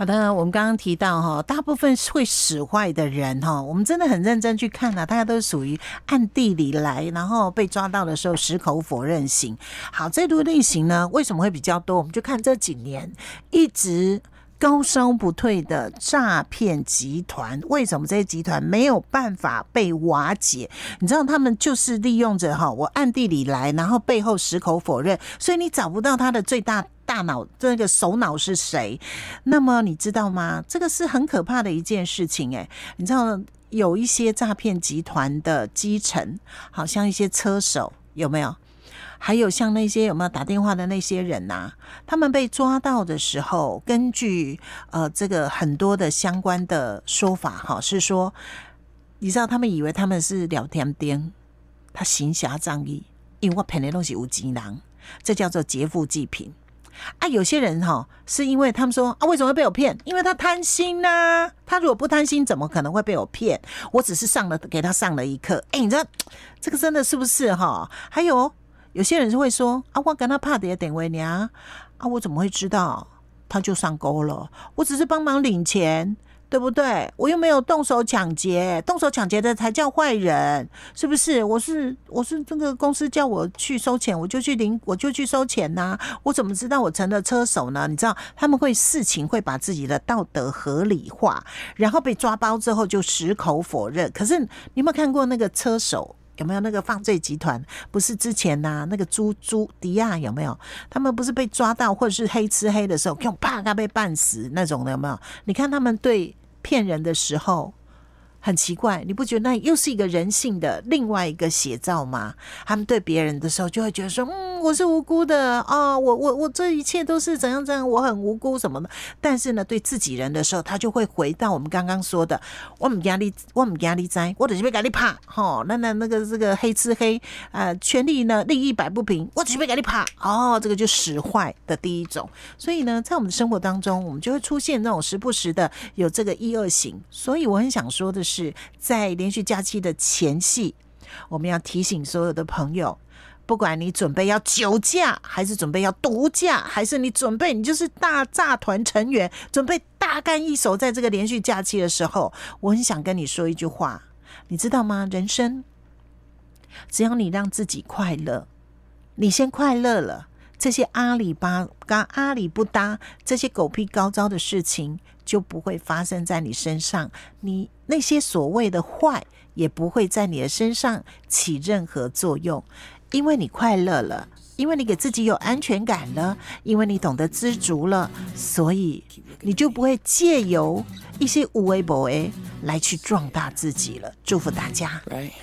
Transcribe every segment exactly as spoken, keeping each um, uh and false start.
好的，我们刚刚提到哈，大部分会使坏的人哈，我们真的很认真去看啊，大家都是属于暗地里来，然后被抓到的时候矢口否认型。好，这类类型呢，为什么会比较多？我们就看这几年一直高烧不退的诈骗集团，为什么这些集团没有办法被瓦解？你知道他们就是利用着哈，我暗地里来，然后背后矢口否认，所以你找不到他的最大大脑，这个首脑是谁？那么你知道吗？这个是很可怕的一件事情哎，你知道有一些诈骗集团的基层，好像一些车手有没有？还有像那些有没有打电话的那些人呐、啊？他们被抓到的时候，根据呃这个很多的相关的说法哈，是说，你知道他们以为他们是聊天钉，他行侠仗义，因为我骗的东西有钱人，这叫做劫富济贫。啊，有些人哈、哦，是因为他们说啊，为什么会被我骗？因为他贪心呐、啊。他如果不贪心，怎么可能会被我骗？我只是上了给他上了一课。哎，你知道这个真的是不是哈、哦？还有有些人是会说啊，我跟他怕的点位娘啊，我怎么会知道他就上钩了？我只是帮忙领钱。对不对？我又没有动手抢劫，动手抢劫的才叫坏人，是不是？我是我是这个公司叫我去收钱，我就去领，我就去收钱呐、啊。我怎么知道我成了车手呢？你知道他们会事情会把自己的道德合理化，然后被抓包之后就矢口否认。可是你有没有看过那个车手？有没有那个犯罪集团？不是之前呐、啊，那个朱朱迪亚有没有？他们不是被抓到或者是黑吃黑的时候，用啪他被办死那种的有没有？你看他们对骗人的时候很奇怪，你不觉得那又是一个人性的另外一个写照吗？他们对别人的时候就会觉得说，嗯，我是无辜的哦，我我我这一切都是怎样怎样，我很无辜什么的。但是呢，对自己人的时候，他就会回到我们刚刚说的，我不压力，我不压力灾，我只是被给你怕，吼，那那那个这个黑吃黑，呃，权力呢利益摆不平，我只是被给你怕，哦，这个就使坏的第一种。所以呢，在我们的生活当中，我们就会出现那种时不时的有这个一二型。所以我很想说的是。是在连续假期的前夕，我们要提醒所有的朋友，不管你准备要酒驾，还是准备要毒驾，还是你准备你就是大诈团成员，准备大干一手，在这个连续假期的时候，我很想跟你说一句话，你知道吗？人生只要你让自己快乐，你先快乐了，这些阿里巴巴、阿里不搭这些狗屁高招的事情就不会发生在你身上，你那些所谓的坏也不会在你的身上起任何作用，因为你快乐了，因为你给自己有安全感了，因为你懂得知足了，所以你就不会借由一些无为不为来去壮大自己了。祝福大家。 Right.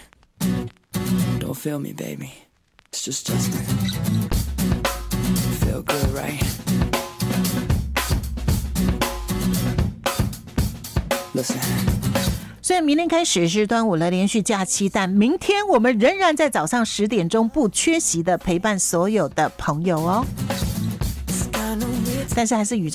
Don't feel me, baby. It's just Justin. Feel good, right? Listen. 虽然明天开始是端午了，连续假期，但明天我们仍然在早上十点钟不缺席的陪伴所有的朋友哦。但是还是宇宙